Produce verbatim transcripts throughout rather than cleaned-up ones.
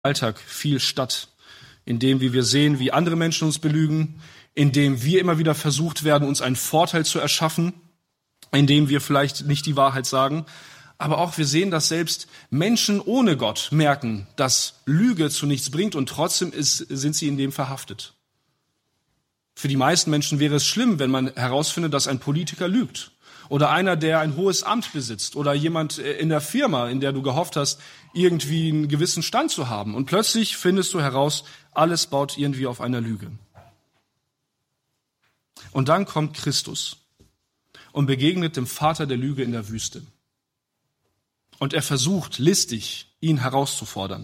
Alltag viel statt, in dem, wie wir sehen, wie andere Menschen uns belügen, in dem wir immer wieder versucht werden, uns einen Vorteil zu erschaffen, in dem wir vielleicht nicht die Wahrheit sagen. Aber auch wir sehen, dass selbst Menschen ohne Gott merken, dass Lüge zu nichts bringt und trotzdem ist, sind sie in dem verhaftet. Für die meisten Menschen wäre es schlimm, wenn man herausfindet, dass ein Politiker lügt. Oder einer, der ein hohes Amt besitzt. Oder jemand in der Firma, in der du gehofft hast, irgendwie einen gewissen Stand zu haben. Und plötzlich findest du heraus, alles baut irgendwie auf einer Lüge. Und dann kommt Christus und begegnet dem Vater der Lüge in der Wüste. Und er versucht listig, ihn herauszufordern.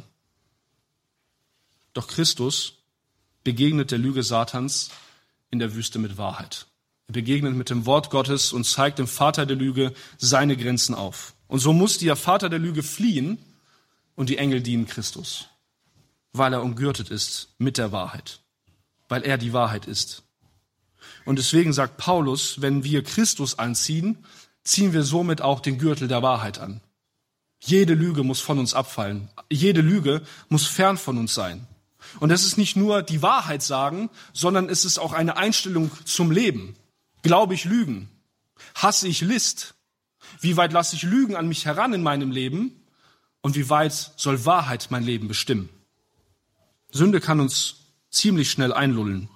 Doch Christus begegnet der Lüge Satans in der Wüste mit Wahrheit. Er begegnet mit dem Wort Gottes und zeigt dem Vater der Lüge seine Grenzen auf. Und so muss der Vater der Lüge fliehen und die Engel dienen Christus, weil er umgürtet ist mit der Wahrheit, weil er die Wahrheit ist. Und deswegen sagt Paulus, wenn wir Christus anziehen, ziehen wir somit auch den Gürtel der Wahrheit an. Jede Lüge muss von uns abfallen. Jede Lüge muss fern von uns sein. Und es ist nicht nur die Wahrheit sagen, sondern es ist auch eine Einstellung zum Leben. Glaube ich Lügen? Hasse ich List? Wie weit lasse ich Lügen an mich heran in meinem Leben? Und wie weit soll Wahrheit mein Leben bestimmen? Sünde kann uns ziemlich schnell einlullen.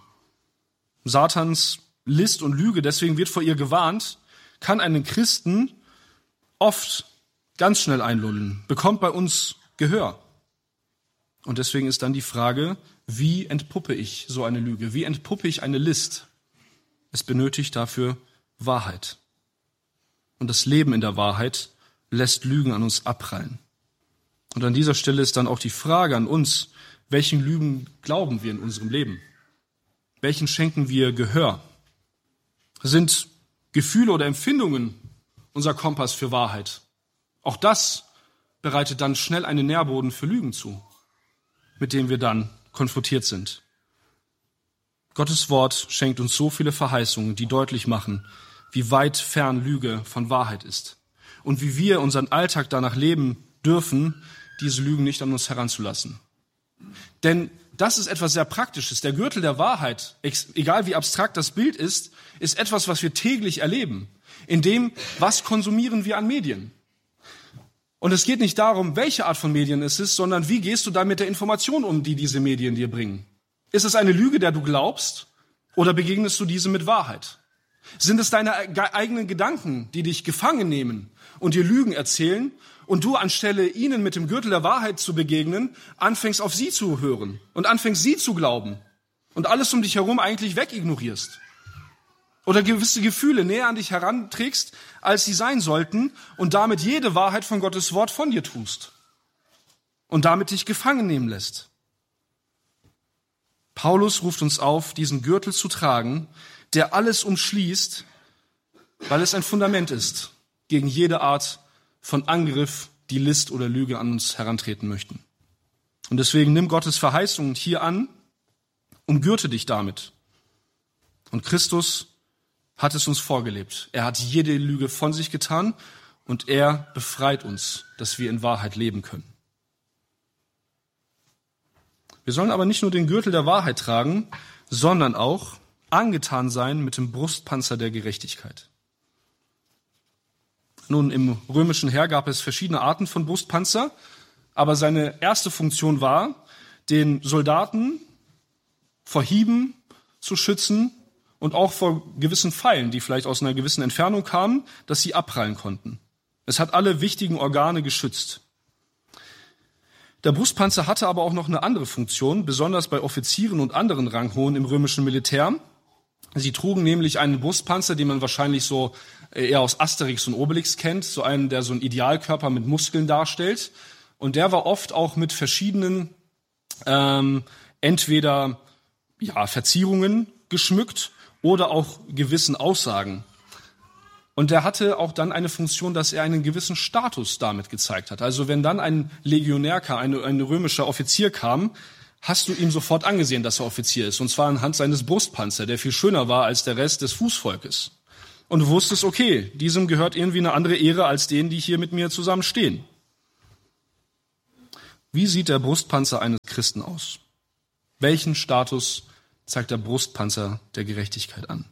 Satans List und Lüge, deswegen wird vor ihr gewarnt, kann einen Christen oft ganz schnell einlullen, bekommt bei uns Gehör. Und deswegen ist dann die Frage, wie entpuppe ich so eine Lüge? Wie entpuppe ich eine List? Es benötigt dafür Wahrheit. Und das Leben in der Wahrheit lässt Lügen an uns abprallen. Und an dieser Stelle ist dann auch die Frage an uns, welchen Lügen glauben wir in unserem Leben? Welchen schenken wir Gehör? Sind Gefühle oder Empfindungen unser Kompass für Wahrheit? Auch das bereitet dann schnell einen Nährboden für Lügen zu, mit dem wir dann konfrontiert sind. Gottes Wort schenkt uns so viele Verheißungen, die deutlich machen, wie weit fern Lüge von Wahrheit ist und wie wir unseren Alltag danach leben dürfen, diese Lügen nicht an uns heranzulassen. Denn das ist etwas sehr Praktisches. Der Gürtel der Wahrheit, egal wie abstrakt das Bild ist, ist etwas, was wir täglich erleben. In dem, was konsumieren wir an Medien? Und es geht nicht darum, welche Art von Medien es ist, sondern wie gehst du da mit der Information um, die diese Medien dir bringen? Ist es eine Lüge, der du glaubst, oder begegnest du diese mit Wahrheit? Sind es deine eigenen Gedanken, die dich gefangen nehmen und dir Lügen erzählen und du anstelle ihnen mit dem Gürtel der Wahrheit zu begegnen, anfängst auf sie zu hören und anfängst sie zu glauben und alles um dich herum eigentlich wegignorierst? Oder gewisse Gefühle näher an dich heranträgst, als sie sein sollten und damit jede Wahrheit von Gottes Wort von dir tust und damit dich gefangen nehmen lässt? Paulus ruft uns auf, diesen Gürtel zu tragen, der alles umschließt, weil es ein Fundament ist gegen jede Art von Angriff, die List oder Lüge an uns herantreten möchten. Und deswegen nimm Gottes Verheißungen hier an, umgürte dich damit. Und Christus hat es uns vorgelebt. Er hat jede Lüge von sich getan und er befreit uns, dass wir in Wahrheit leben können. Wir sollen aber nicht nur den Gürtel der Wahrheit tragen, sondern auch angetan sein mit dem Brustpanzer der Gerechtigkeit. Nun, im römischen Heer gab es verschiedene Arten von Brustpanzer, aber seine erste Funktion war, den Soldaten vor Hieben zu schützen und auch vor gewissen Pfeilen, die vielleicht aus einer gewissen Entfernung kamen, dass sie abprallen konnten. Es hat alle wichtigen Organe geschützt. Der Brustpanzer hatte aber auch noch eine andere Funktion, besonders bei Offizieren und anderen Ranghohen im römischen Militär. Sie trugen nämlich einen Brustpanzer, den man wahrscheinlich so eher aus Asterix und Obelix kennt, so einen, der so einen Idealkörper mit Muskeln darstellt. Und der war oft auch mit verschiedenen, ähm, entweder ja, Verzierungen geschmückt oder auch gewissen Aussagen. Und der hatte auch dann eine Funktion, dass er einen gewissen Status damit gezeigt hat. Also wenn dann ein Legionär kam, ein, ein römischer Offizier kam, hast du ihm sofort angesehen, dass er Offizier ist. Und zwar anhand seines Brustpanzers, der viel schöner war als der Rest des Fußvolkes. Und du wusstest, okay, diesem gehört irgendwie eine andere Ehre als denen, die hier mit mir zusammen stehen. Wie sieht der Brustpanzer eines Christen aus? Welchen Status zeigt der Brustpanzer der Gerechtigkeit an?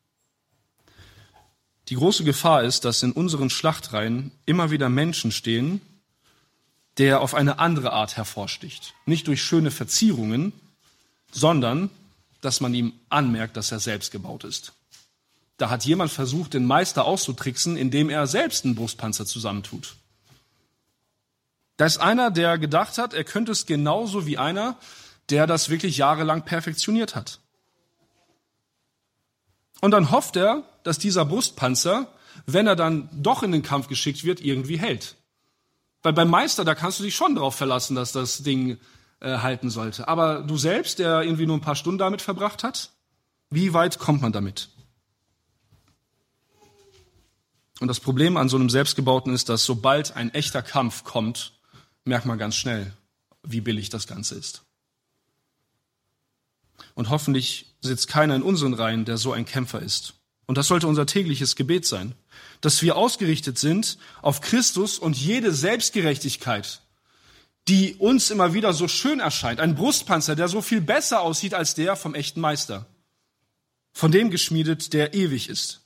Die große Gefahr ist, dass in unseren Schlachtreihen immer wieder Menschen stehen, der auf eine andere Art hervorsticht. Nicht durch schöne Verzierungen, sondern dass man ihm anmerkt, dass er selbst gebaut ist. Da hat jemand versucht, den Meister auszutricksen, indem er selbst einen Brustpanzer zusammentut. Da ist einer, der gedacht hat, er könnte es genauso wie einer, der das wirklich jahrelang perfektioniert hat. Und dann hofft er, dass dieser Brustpanzer, wenn er dann doch in den Kampf geschickt wird, irgendwie hält. Weil beim Meister, da kannst du dich schon darauf verlassen, dass das Ding äh, halten sollte. Aber du selbst, der irgendwie nur ein paar Stunden damit verbracht hat, wie weit kommt man damit? Und das Problem an so einem Selbstgebauten ist, dass sobald ein echter Kampf kommt, merkt man ganz schnell, wie billig das Ganze ist. Und hoffentlich sitzt keiner in unseren Reihen, der so ein Kämpfer ist. Und das sollte unser tägliches Gebet sein, dass wir ausgerichtet sind auf Christus und jede Selbstgerechtigkeit, die uns immer wieder so schön erscheint. Ein Brustpanzer, der so viel besser aussieht als der vom echten Meister. Von dem geschmiedet, der ewig ist.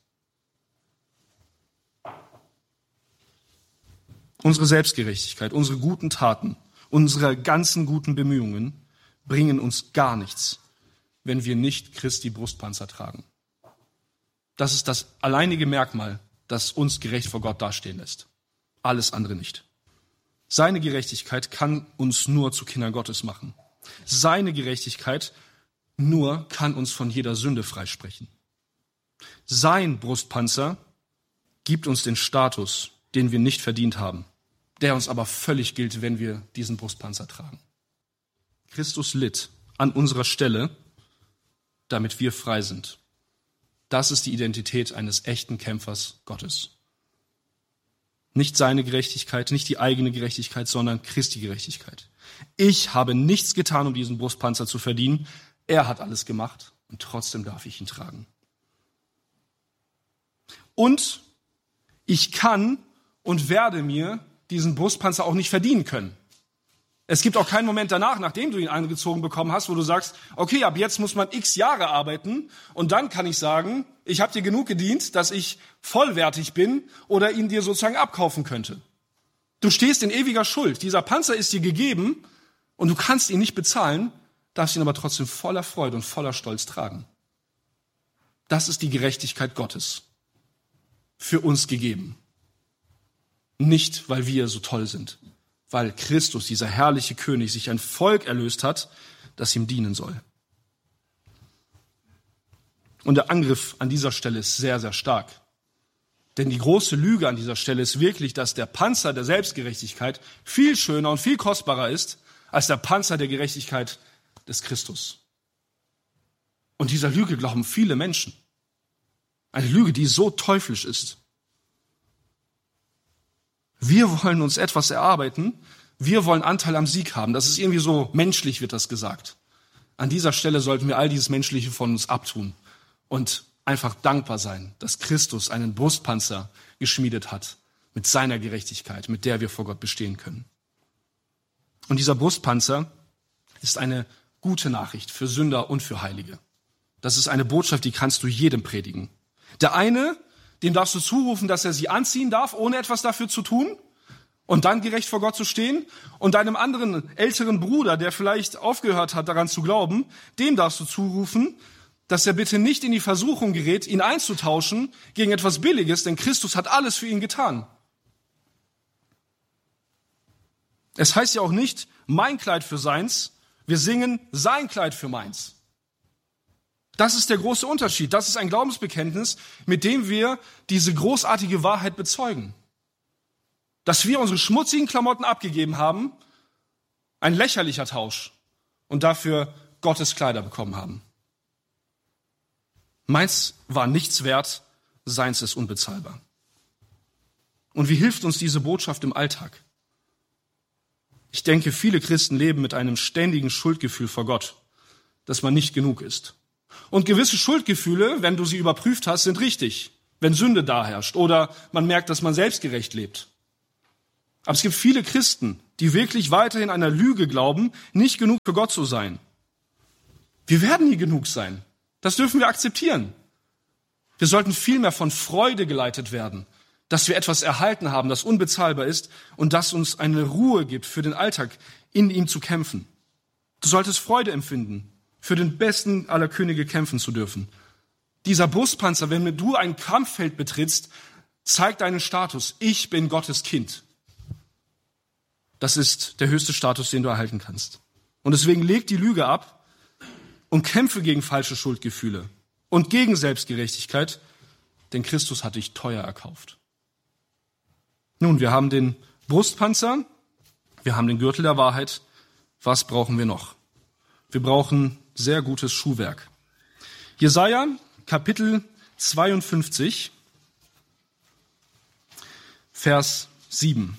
Unsere Selbstgerechtigkeit, unsere guten Taten, unsere ganzen guten Bemühungen bringen uns gar nichts, wenn wir nicht Christi Brustpanzer tragen. Das ist das alleinige Merkmal, das uns gerecht vor Gott dastehen lässt. Alles andere nicht. Seine Gerechtigkeit kann uns nur zu Kindern Gottes machen. Seine Gerechtigkeit nur kann uns von jeder Sünde freisprechen. Sein Brustpanzer gibt uns den Status, den wir nicht verdient haben, der uns aber völlig gilt, wenn wir diesen Brustpanzer tragen. Christus litt an unserer Stelle, damit wir frei sind. Das ist die Identität eines echten Kämpfers Gottes. Nicht seine Gerechtigkeit, nicht die eigene Gerechtigkeit, sondern Christi Gerechtigkeit. Ich habe nichts getan, um diesen Brustpanzer zu verdienen. Er hat alles gemacht und trotzdem darf ich ihn tragen. Und ich kann und werde mir diesen Brustpanzer auch nicht verdienen können. Es gibt auch keinen Moment danach, nachdem du ihn angezogen bekommen hast, wo du sagst, okay, ab jetzt muss man x Jahre arbeiten und dann kann ich sagen, ich habe dir genug gedient, dass ich vollwertig bin oder ihn dir sozusagen abkaufen könnte. Du stehst in ewiger Schuld. Dieser Panzer ist dir gegeben und du kannst ihn nicht bezahlen, darfst ihn aber trotzdem voller Freude und voller Stolz tragen. Das ist die Gerechtigkeit Gottes für uns gegeben. Nicht, weil wir so toll sind, weil Christus, dieser herrliche König, sich ein Volk erlöst hat, das ihm dienen soll. Und der Angriff an dieser Stelle ist sehr, sehr stark. Denn die große Lüge an dieser Stelle ist wirklich, dass der Panzer der Selbstgerechtigkeit viel schöner und viel kostbarer ist, als der Panzer der Gerechtigkeit des Christus. Und dieser Lüge glauben viele Menschen. Eine Lüge, die so teuflisch ist. Wir wollen uns etwas erarbeiten, wir wollen Anteil am Sieg haben. Das ist irgendwie so menschlich, wird das gesagt. An dieser Stelle sollten wir all dieses Menschliche von uns abtun und einfach dankbar sein, dass Christus einen Brustpanzer geschmiedet hat mit seiner Gerechtigkeit, mit der wir vor Gott bestehen können. Und dieser Brustpanzer ist eine gute Nachricht für Sünder und für Heilige. Das ist eine Botschaft, die kannst du jedem predigen. Der eine, dem darfst du zurufen, dass er sie anziehen darf, ohne etwas dafür zu tun und dann gerecht vor Gott zu stehen. Und deinem anderen älteren Bruder, der vielleicht aufgehört hat, daran zu glauben, dem darfst du zurufen, dass er bitte nicht in die Versuchung gerät, ihn einzutauschen gegen etwas Billiges, denn Christus hat alles für ihn getan. Es heißt ja auch nicht, mein Kleid für seins, wir singen sein Kleid für meins. Das ist der große Unterschied. Das ist ein Glaubensbekenntnis, mit dem wir diese großartige Wahrheit bezeugen. Dass wir unsere schmutzigen Klamotten abgegeben haben, ein lächerlicher Tausch, und dafür Gottes Kleider bekommen haben. Meins war nichts wert, seins ist unbezahlbar. Und wie hilft uns diese Botschaft im Alltag? Ich denke, viele Christen leben mit einem ständigen Schuldgefühl vor Gott, dass man nicht genug ist. Und gewisse Schuldgefühle, wenn du sie überprüft hast, sind richtig, wenn Sünde da herrscht oder man merkt, dass man selbstgerecht lebt. Aber es gibt viele Christen, die wirklich weiterhin einer Lüge glauben, nicht genug für Gott zu sein. Wir werden nie genug sein. Das dürfen wir akzeptieren. Wir sollten vielmehr von Freude geleitet werden, dass wir etwas erhalten haben, das unbezahlbar ist und das uns eine Ruhe gibt, für den Alltag in ihm zu kämpfen. Du solltest Freude empfinden, für den besten aller Könige kämpfen zu dürfen. Dieser Brustpanzer, wenn du ein Kampffeld betrittst, zeigt deinen Status. Ich bin Gottes Kind. Das ist der höchste Status, den du erhalten kannst. Und deswegen leg die Lüge ab und kämpfe gegen falsche Schuldgefühle und gegen Selbstgerechtigkeit, denn Christus hat dich teuer erkauft. Nun, wir haben den Brustpanzer, wir haben den Gürtel der Wahrheit. Was brauchen wir noch? Wir brauchen sehr gutes Schuhwerk. Jesaja, Kapitel zweiundfünfzig, Vers sieben.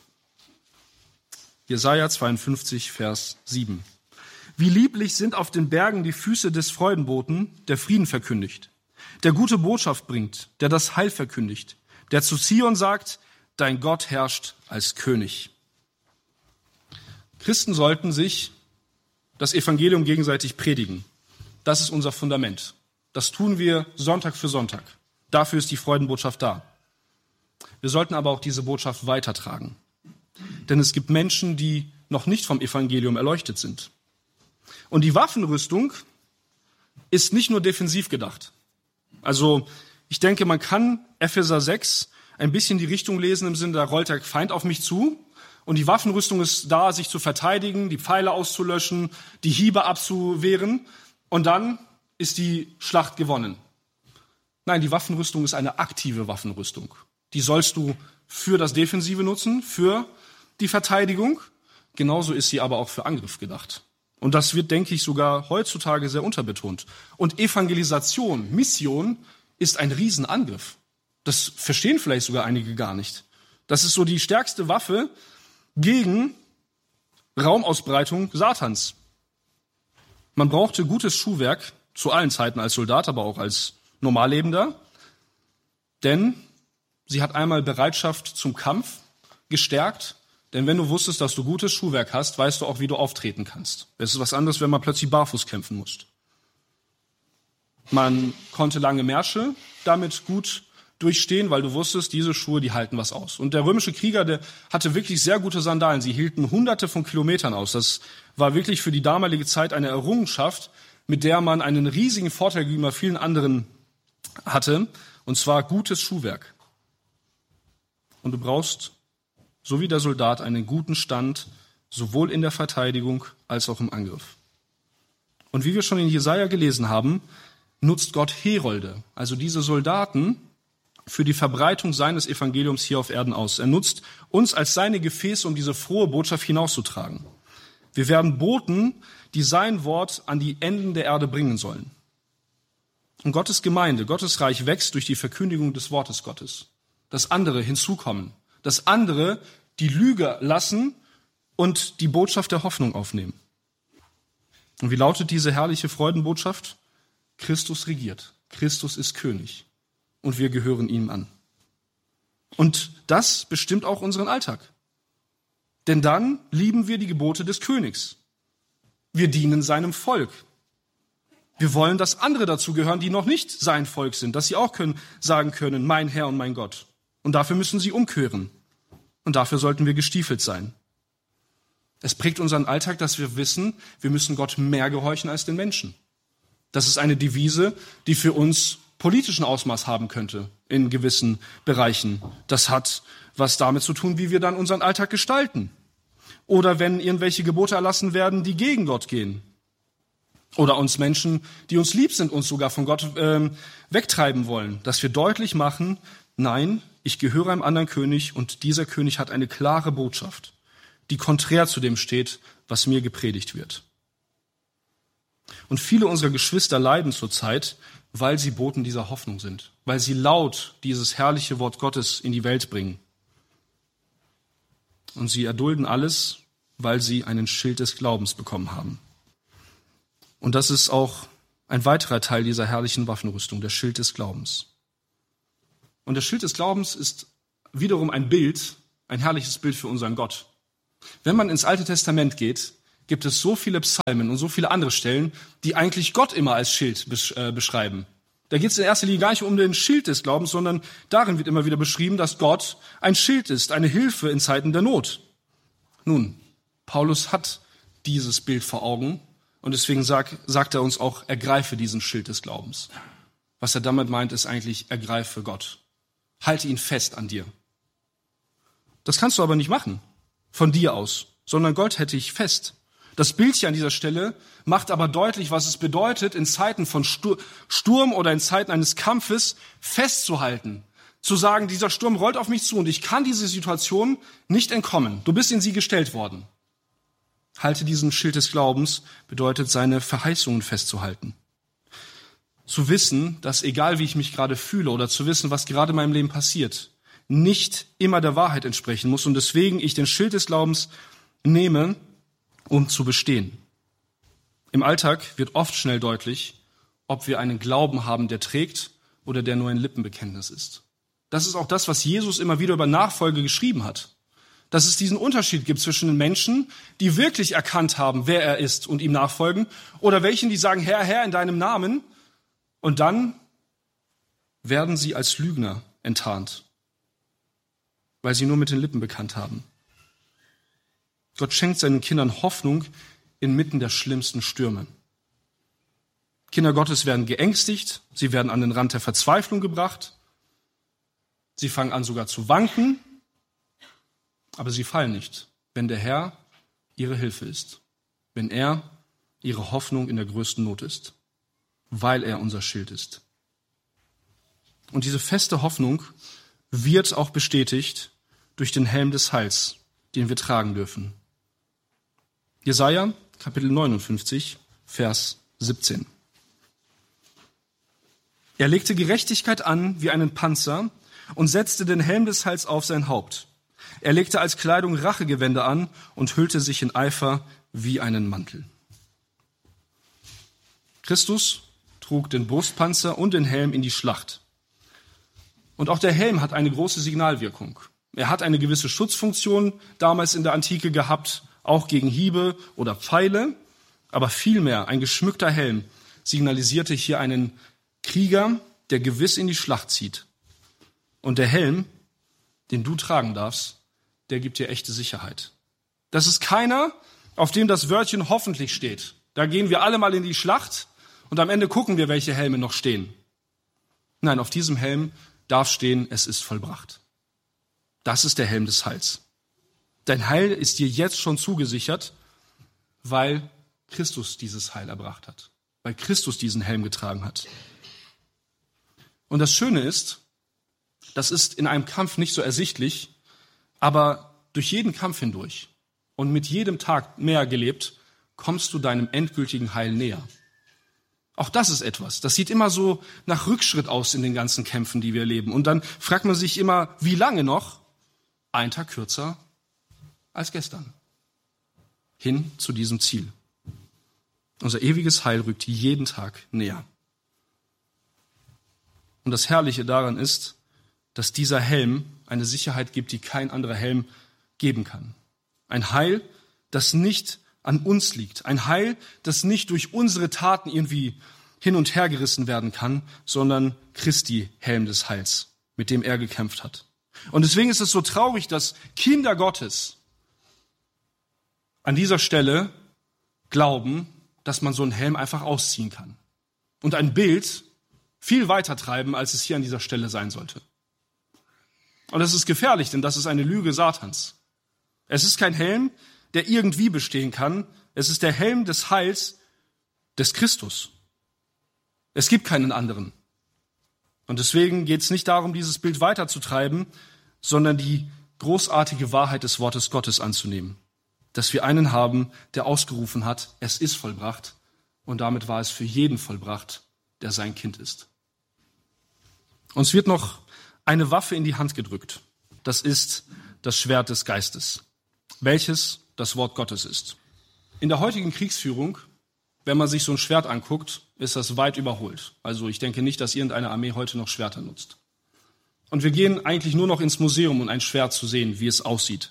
Jesaja zweiundfünfzig, Vers sieben. Wie lieblich sind auf den Bergen die Füße des Freudenboten, der Frieden verkündigt, der gute Botschaft bringt, der das Heil verkündigt, der zu Zion sagt, dein Gott herrscht als König. Christen sollten sich das Evangelium gegenseitig predigen. Das ist unser Fundament. Das tun wir Sonntag für Sonntag. Dafür ist die Freudenbotschaft da. Wir sollten aber auch diese Botschaft weitertragen. Denn es gibt Menschen, die noch nicht vom Evangelium erleuchtet sind. Und die Waffenrüstung ist nicht nur defensiv gedacht. Also ich denke, man kann Epheser sechs ein bisschen die Richtung lesen im Sinne, da rollt der Feind auf mich zu. Und die Waffenrüstung ist da, sich zu verteidigen, die Pfeile auszulöschen, die Hiebe abzuwehren. Und dann ist die Schlacht gewonnen. Nein, die Waffenrüstung ist eine aktive Waffenrüstung. Die sollst du für das Defensive nutzen, für die Verteidigung. Genauso ist sie aber auch für Angriff gedacht. Und das wird, denke ich, sogar heutzutage sehr unterbetont. Und Evangelisation, Mission ist ein Riesenangriff. Das verstehen vielleicht sogar einige gar nicht. Das ist so die stärkste Waffe gegen Raumausbreitung Satans. Man brauchte gutes Schuhwerk zu allen Zeiten als Soldat, aber auch als Normallebender. Denn sie hat einmal Bereitschaft zum Kampf gestärkt. Denn wenn du wusstest, dass du gutes Schuhwerk hast, weißt du auch, wie du auftreten kannst. Es ist was anderes, wenn man plötzlich barfuß kämpfen muss. Man konnte lange Märsche damit gut durchstehen, weil du wusstest, diese Schuhe, die halten was aus. Und der römische Krieger, der hatte wirklich sehr gute Sandalen. Sie hielten hunderte von Kilometern aus. Das war wirklich für die damalige Zeit eine Errungenschaft, mit der man einen riesigen Vorteil gegenüber vielen anderen hatte. Und zwar gutes Schuhwerk. Und du brauchst, so wie der Soldat, einen guten Stand, sowohl in der Verteidigung als auch im Angriff. Und wie wir schon in Jesaja gelesen haben, nutzt Gott Herolde, also diese Soldaten, für die Verbreitung seines Evangeliums hier auf Erden aus. Er nutzt uns als seine Gefäße, um diese frohe Botschaft hinauszutragen. Wir werden Boten, die sein Wort an die Enden der Erde bringen sollen. Und Gottes Gemeinde, Gottes Reich wächst durch die Verkündigung des Wortes Gottes. Dass andere hinzukommen, dass andere die Lüge lassen und die Botschaft der Hoffnung aufnehmen. Und wie lautet diese herrliche Freudenbotschaft? Christus regiert. Christus ist König. Und wir gehören ihm an. Und das bestimmt auch unseren Alltag. Denn dann lieben wir die Gebote des Königs. Wir dienen seinem Volk. Wir wollen, dass andere dazu gehören, die noch nicht sein Volk sind, dass sie auch können, sagen können, mein Herr und mein Gott. Und dafür müssen sie umkehren. Und dafür sollten wir gestiefelt sein. Es prägt unseren Alltag, dass wir wissen, wir müssen Gott mehr gehorchen als den Menschen. Das ist eine Devise, die für uns politischen Ausmaß haben könnte in gewissen Bereichen. Das hat was damit zu tun, wie wir dann unseren Alltag gestalten. Oder wenn irgendwelche Gebote erlassen werden, die gegen Gott gehen. Oder uns Menschen, die uns lieb sind, uns sogar von Gott ähm, wegtreiben wollen. Dass wir deutlich machen, nein, ich gehöre einem anderen König und dieser König hat eine klare Botschaft, die konträr zu dem steht, was mir gepredigt wird. Und viele unserer Geschwister leiden zurzeit, weil sie Boten dieser Hoffnung sind, weil sie laut dieses herrliche Wort Gottes in die Welt bringen. Und sie erdulden alles, weil sie einen Schild des Glaubens bekommen haben. Und das ist auch ein weiterer Teil dieser herrlichen Waffenrüstung, der Schild des Glaubens. Und der Schild des Glaubens ist wiederum ein Bild ein herrliches Bild für unseren Gott. Wenn man ins Alte Testament geht, gibt es so viele Psalmen und so viele andere Stellen, die eigentlich Gott immer als Schild beschreiben. Da geht es in erster Linie gar nicht um den Schild des Glaubens, sondern darin wird immer wieder beschrieben, dass Gott ein Schild ist, eine Hilfe in Zeiten der Not. Nun, Paulus hat dieses Bild vor Augen und deswegen sagt, sagt er uns auch, ergreife diesen Schild des Glaubens. Was er damit meint, ist eigentlich, ergreife Gott. Halte ihn fest an dir. Das kannst du aber nicht machen, von dir aus, sondern Gott hält dich fest. Das Bild hier an dieser Stelle macht aber deutlich, was es bedeutet, in Zeiten von Sturm oder in Zeiten eines Kampfes festzuhalten. Zu sagen, dieser Sturm rollt auf mich zu und ich kann diese Situation nicht entkommen. Du bist in sie gestellt worden. Halte diesen Schild des Glaubens bedeutet, seine Verheißungen festzuhalten. Zu wissen, dass egal wie ich mich gerade fühle oder zu wissen, was gerade in meinem Leben passiert, nicht immer der Wahrheit entsprechen muss und deswegen ich den Schild des Glaubens nehme, um zu bestehen. Im Alltag wird oft schnell deutlich, ob wir einen Glauben haben, der trägt oder der nur ein Lippenbekenntnis ist. Das ist auch das, was Jesus immer wieder über Nachfolge geschrieben hat. Dass es diesen Unterschied gibt zwischen den Menschen, die wirklich erkannt haben, wer er ist und ihm nachfolgen, oder welchen, die sagen, Herr, Herr, in deinem Namen, und dann werden sie als Lügner enttarnt, weil sie nur mit den Lippen bekannt haben. Gott schenkt seinen Kindern Hoffnung inmitten der schlimmsten Stürme. Kinder Gottes werden geängstigt, sie werden an den Rand der Verzweiflung gebracht, sie fangen an sogar zu wanken, aber sie fallen nicht, wenn der Herr ihre Hilfe ist, wenn er ihre Hoffnung in der größten Not ist, weil er unser Schild ist. Und diese feste Hoffnung wird auch bestätigt durch den Helm des Heils, den wir tragen dürfen. Jesaja, Kapitel neunundfünfzig, Vers siebzehn. Er legte Gerechtigkeit an wie einen Panzer und setzte den Helm des Heils auf sein Haupt. Er legte als Kleidung Rachegewänder an und hüllte sich in Eifer wie einen Mantel. Christus trug den Brustpanzer und den Helm in die Schlacht. Und auch der Helm hat eine große Signalwirkung. Er hat eine gewisse Schutzfunktion damals in der Antike gehabt, auch gegen Hiebe oder Pfeile, aber vielmehr ein geschmückter Helm signalisierte hier einen Krieger, der gewiss in die Schlacht zieht. Und der Helm, den du tragen darfst, der gibt dir echte Sicherheit. Das ist keiner, auf dem das Wörtchen hoffentlich steht. Da gehen wir alle mal in die Schlacht und am Ende gucken wir, welche Helme noch stehen. Nein, auf diesem Helm darf stehen, es ist vollbracht. Das ist der Helm des Heils. Dein Heil ist dir jetzt schon zugesichert, weil Christus dieses Heil erbracht hat, weil Christus diesen Helm getragen hat. Und das Schöne ist, das ist in einem Kampf nicht so ersichtlich, aber durch jeden Kampf hindurch und mit jedem Tag mehr gelebt, kommst du deinem endgültigen Heil näher. Auch das ist etwas. Das sieht immer so nach Rückschritt aus in den ganzen Kämpfen, die wir erleben. Und dann fragt man sich immer, wie lange noch? Ein Tag kürzer als gestern. Hin zu diesem Ziel. Unser ewiges Heil rückt jeden Tag näher. Und das Herrliche daran ist, dass dieser Helm eine Sicherheit gibt, die kein anderer Helm geben kann. Ein Heil, das nicht an uns liegt. Ein Heil, das nicht durch unsere Taten irgendwie hin und her gerissen werden kann, sondern Christi Helm des Heils, mit dem er gekämpft hat. Und deswegen ist es so traurig, dass Kinder Gottes an dieser Stelle glauben, dass man so einen Helm einfach ausziehen kann. Und ein Bild viel weiter treiben, als es hier an dieser Stelle sein sollte. Und das ist gefährlich, denn das ist eine Lüge Satans. Es ist kein Helm, der irgendwie bestehen kann. Es ist der Helm des Heils des Christus. Es gibt keinen anderen. Und deswegen geht es nicht darum, dieses Bild weiterzutreiben, sondern die großartige Wahrheit des Wortes Gottes anzunehmen. Dass wir einen haben, der ausgerufen hat, es ist vollbracht. Und damit war es für jeden vollbracht, der sein Kind ist. Uns wird noch eine Waffe in die Hand gedrückt. Das ist das Schwert des Geistes, welches das Wort Gottes ist. In der heutigen Kriegsführung, wenn man sich so ein Schwert anguckt, ist das weit überholt. Also ich denke nicht, dass irgendeine Armee heute noch Schwerter nutzt. Und wir gehen eigentlich nur noch ins Museum, um ein Schwert zu sehen, wie es aussieht.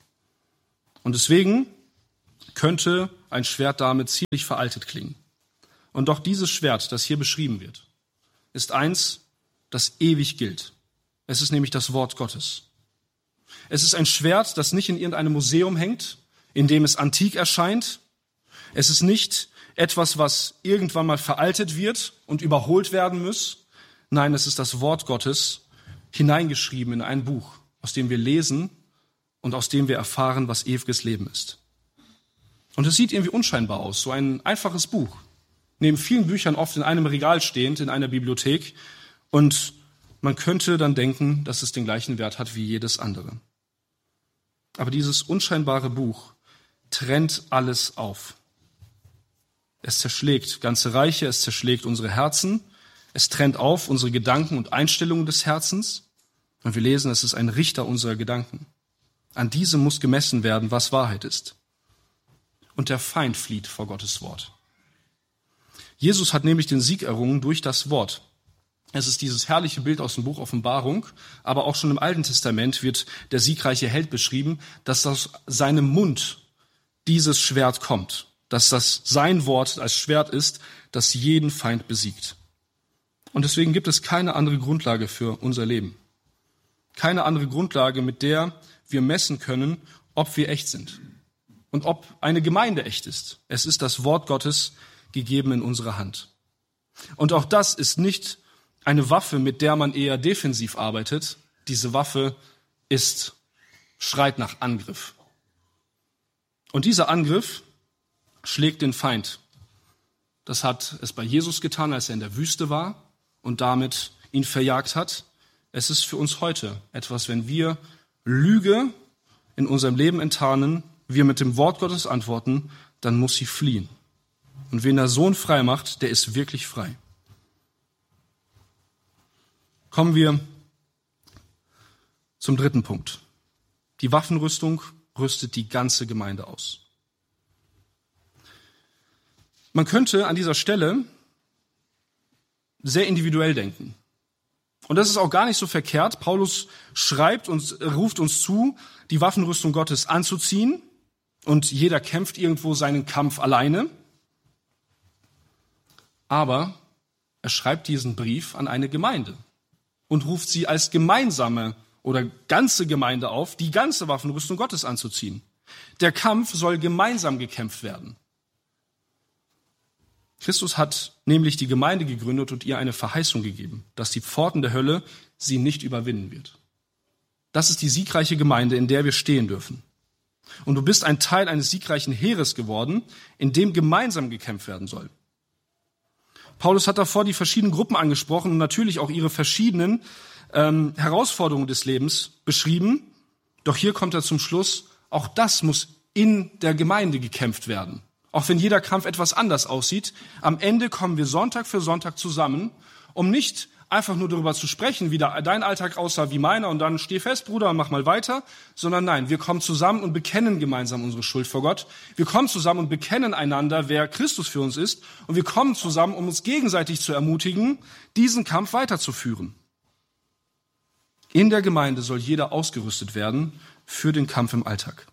Und deswegen könnte ein Schwert damit ziemlich veraltet klingen. Und doch dieses Schwert, das hier beschrieben wird, ist eins, das ewig gilt. Es ist nämlich das Wort Gottes. Es ist ein Schwert, das nicht in irgendeinem Museum hängt, in dem es antik erscheint. Es ist nicht etwas, was irgendwann mal veraltet wird und überholt werden muss. Nein, es ist das Wort Gottes, hineingeschrieben in ein Buch, aus dem wir lesen und aus dem wir erfahren, was ewiges Leben ist. Und es sieht irgendwie unscheinbar aus, so ein einfaches Buch, neben vielen Büchern oft in einem Regal stehend, in einer Bibliothek. Und man könnte dann denken, dass es den gleichen Wert hat wie jedes andere. Aber dieses unscheinbare Buch trennt alles auf. Es zerschlägt ganze Reiche, es zerschlägt unsere Herzen, es trennt auf unsere Gedanken und Einstellungen des Herzens. Und wir lesen, es ist ein Richter unserer Gedanken. An diesem muss gemessen werden, was Wahrheit ist. Und der Feind flieht vor Gottes Wort. Jesus hat nämlich den Sieg errungen durch das Wort. Es ist dieses herrliche Bild aus dem Buch Offenbarung, aber auch schon im Alten Testament wird der siegreiche Held beschrieben, dass aus seinem Mund dieses Schwert kommt, dass das sein Wort als Schwert ist, das jeden Feind besiegt. Und deswegen gibt es keine andere Grundlage für unser Leben. Keine andere Grundlage, mit der wir messen können, ob wir echt sind und ob eine Gemeinde echt ist. Es ist das Wort Gottes gegeben in unserer Hand. Und auch das ist nicht eine Waffe, mit der man eher defensiv arbeitet. Diese Waffe ist, schreit nach Angriff. Und dieser Angriff schlägt den Feind. Das hat es bei Jesus getan, als er in der Wüste war und damit ihn verjagt hat. Es ist für uns heute etwas, wenn wir Lüge in unserem Leben enttarnen, wir mit dem Wort Gottes antworten, dann muss sie fliehen. Und wen der Sohn frei macht, der ist wirklich frei. Kommen wir zum dritten Punkt. Die Waffenrüstung rüstet die ganze Gemeinde aus. Man könnte an dieser Stelle sehr individuell denken. Und das ist auch gar nicht so verkehrt. Paulus schreibt und ruft uns zu, die Waffenrüstung Gottes anzuziehen. Und jeder kämpft irgendwo seinen Kampf alleine. Aber er schreibt diesen Brief an eine Gemeinde und ruft sie als gemeinsame oder ganze Gemeinde auf, die ganze Waffenrüstung Gottes anzuziehen. Der Kampf soll gemeinsam gekämpft werden. Christus hat nämlich die Gemeinde gegründet und ihr eine Verheißung gegeben, dass die Pforten der Hölle sie nicht überwinden wird. Das ist die siegreiche Gemeinde, in der wir stehen dürfen. Und du bist ein Teil eines siegreichen Heeres geworden, in dem gemeinsam gekämpft werden soll. Paulus hat davor die verschiedenen Gruppen angesprochen und natürlich auch ihre verschiedenen ähm, Herausforderungen des Lebens beschrieben. Doch hier kommt er zum Schluss, auch das muss in der Gemeinde gekämpft werden. Auch wenn jeder Kampf etwas anders aussieht, am Ende kommen wir Sonntag für Sonntag zusammen, um nicht einfach nur darüber zu sprechen, wie dein Alltag aussah wie meiner und dann steh fest, Bruder, und mach mal weiter, sondern nein, wir kommen zusammen und bekennen gemeinsam unsere Schuld vor Gott. Wir kommen zusammen und bekennen einander, wer Christus für uns ist, und wir kommen zusammen, um uns gegenseitig zu ermutigen, diesen Kampf weiterzuführen. In der Gemeinde soll jeder ausgerüstet werden für den Kampf im Alltag.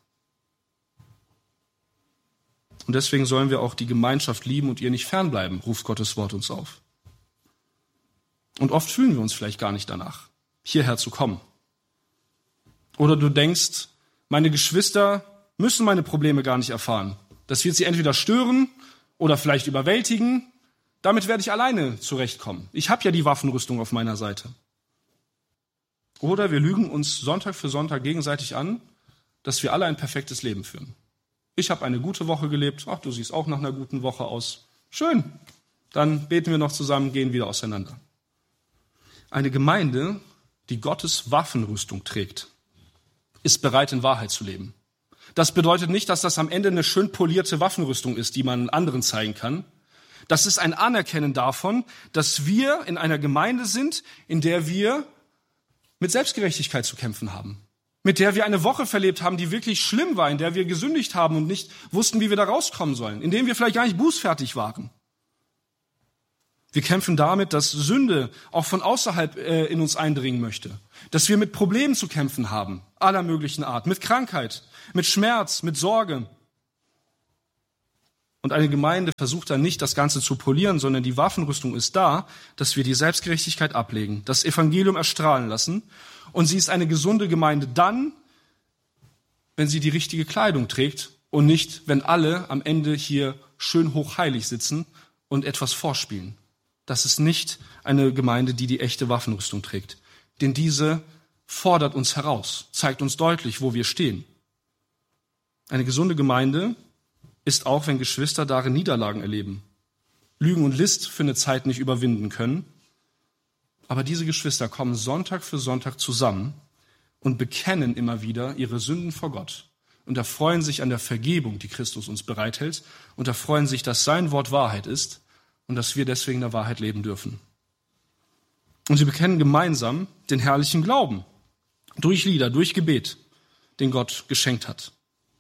Und deswegen sollen wir auch die Gemeinschaft lieben und ihr nicht fernbleiben, ruft Gottes Wort uns auf. Und oft fühlen wir uns vielleicht gar nicht danach, hierher zu kommen. Oder du denkst, meine Geschwister müssen meine Probleme gar nicht erfahren. Das wird sie entweder stören oder vielleicht überwältigen. Damit werde ich alleine zurechtkommen. Ich habe ja die Waffenrüstung auf meiner Seite. Oder wir lügen uns Sonntag für Sonntag gegenseitig an, dass wir alle ein perfektes Leben führen. Ich habe eine gute Woche gelebt. Ach, du siehst auch nach einer guten Woche aus. Schön. Dann beten wir noch zusammen, gehen wieder auseinander. Eine Gemeinde, die Gottes Waffenrüstung trägt, ist bereit, in Wahrheit zu leben. Das bedeutet nicht, dass das am Ende eine schön polierte Waffenrüstung ist, die man anderen zeigen kann. Das ist ein Anerkennen davon, dass wir in einer Gemeinde sind, in der wir mit Selbstgerechtigkeit zu kämpfen haben. Mit der wir eine Woche verlebt haben, die wirklich schlimm war, in der wir gesündigt haben und nicht wussten, wie wir da rauskommen sollen, in dem wir vielleicht gar nicht bußfertig waren. Wir kämpfen damit, dass Sünde auch von außerhalb äh, in uns eindringen möchte. Dass wir mit Problemen zu kämpfen haben, aller möglichen Art, mit Krankheit, mit Schmerz, mit Sorge. Und eine Gemeinde versucht dann nicht, das Ganze zu polieren, sondern die Waffenrüstung ist da, dass wir die Selbstgerechtigkeit ablegen, das Evangelium erstrahlen lassen. Und sie ist eine gesunde Gemeinde dann, wenn sie die richtige Kleidung trägt und nicht, wenn alle am Ende hier schön hochheilig sitzen und etwas vorspielen. Das ist nicht eine Gemeinde, die die echte Waffenrüstung trägt. Denn diese fordert uns heraus, zeigt uns deutlich, wo wir stehen. Eine gesunde Gemeinde ist auch, wenn Geschwister darin Niederlagen erleben, Lügen und List für eine Zeit nicht überwinden können. Aber diese Geschwister kommen Sonntag für Sonntag zusammen und bekennen immer wieder ihre Sünden vor Gott und erfreuen sich an der Vergebung, die Christus uns bereithält, und erfreuen sich, dass sein Wort Wahrheit ist und dass wir deswegen der Wahrheit leben dürfen. Und sie bekennen gemeinsam den herrlichen Glauben durch Lieder, durch Gebet, den Gott geschenkt hat.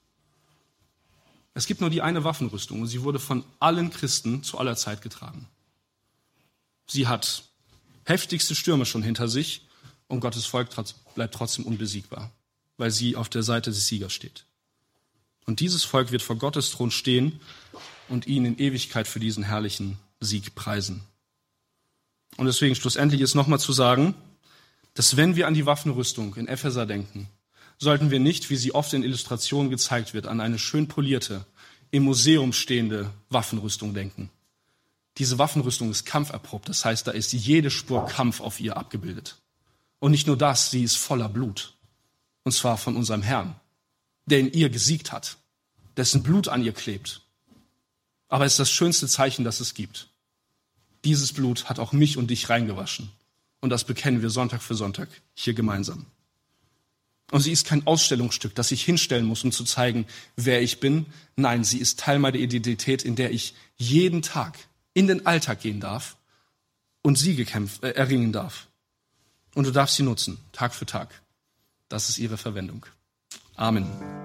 Es gibt nur die eine Waffenrüstung und sie wurde von allen Christen zu aller Zeit getragen. Sie hat heftigste Stürme schon hinter sich und Gottes Volk bleibt trotzdem unbesiegbar, weil sie auf der Seite des Siegers steht. Und dieses Volk wird vor Gottes Thron stehen und ihn in Ewigkeit für diesen herrlichen Sieg preisen. Und deswegen schlussendlich ist nochmal zu sagen, dass wenn wir an die Waffenrüstung in Epheser denken, sollten wir nicht, wie sie oft in Illustrationen gezeigt wird, an eine schön polierte, im Museum stehende Waffenrüstung denken. Diese Waffenrüstung ist kampferprobt, das heißt, da ist jede Spur Kampf auf ihr abgebildet. Und nicht nur das, sie ist voller Blut. Und zwar von unserem Herrn, der in ihr gesiegt hat, dessen Blut an ihr klebt. Aber es ist das schönste Zeichen, das es gibt. Dieses Blut hat auch mich und dich reingewaschen. Und das bekennen wir Sonntag für Sonntag hier gemeinsam. Und sie ist kein Ausstellungsstück, das ich hinstellen muss, um zu zeigen, wer ich bin. Nein, sie ist Teil meiner Identität, in der ich jeden Tag in den Alltag gehen darf und Siege kämpf, äh, erringen darf. Und du darfst sie nutzen, Tag für Tag. Das ist ihre Verwendung. Amen.